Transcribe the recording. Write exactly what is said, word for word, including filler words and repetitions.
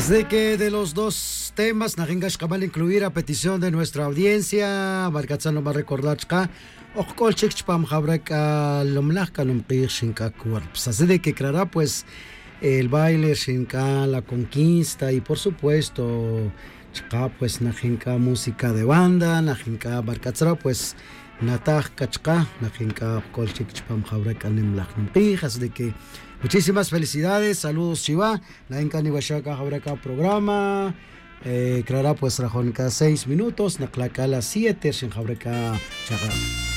Así que de los dos temas, Najingash Kamal incluir a petición de nuestra audiencia, Marcatzano va a recordar que Okol Chikchpam Jabreka Lomlaka Nomqir Shinka Cuerps. Así de que creará pues el baile Shinka, la conquista y por supuesto, Chka pues Najinka música de banda, Najinka Barcatzara pues Nataj Kachka, Najinka Okol Chikchpam Jabreka Nemlak Nomqir. Así de que muchísimas felicidades, saludos Shiva, la Inca Nibashaka Jabreka programa. Eh, creará pues Rajónica seis minutos, Naklaka las siete, Shin Jabreka Chaga.